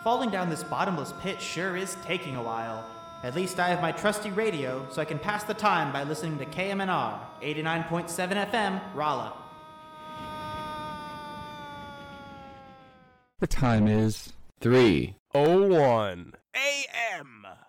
Falling down this bottomless pit sure is taking a while. At least I have my trusty radio, so I can pass the time by listening to KMNR, 89.7 FM, Rolla. The time is 3:01 a.m.